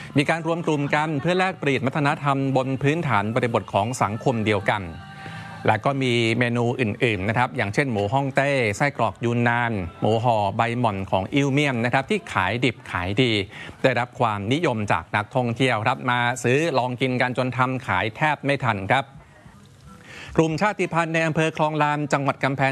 มีการรวมกลุ่มกันเพื่อแลกเปลี่ยนวัฒนธรรมบนพื้นฐานบริบทของสังคมเดียวกันและก็มีเมนูอื่นๆนะครับอย่างเช่นหมูฮ่องเต้ไส้กรอกยูนนานหมูห่อใบหม่อนของอิวเมียมนะครับที่ขายดิบขายดีได้รับความนิยมจากนักท่องเที่ยวครับมาซื้อลองกินกันจนทำขายแทบไม่ทันครับกลุ่มชาติพันธุ์ในอำเภอคลองลานจังหวัดกำแพง